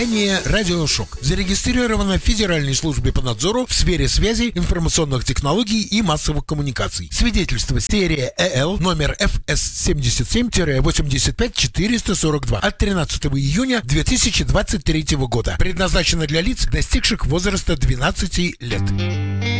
издание «Радиошок». Зарегистрировано в Федеральной службе по надзору в сфере связи, информационных технологий и массовых коммуникаций. Свидетельство серия ЭЛ номер ФС-77-85442 от 13 июня 2023 года. Предназначено для лиц, достигших возраста 12 лет.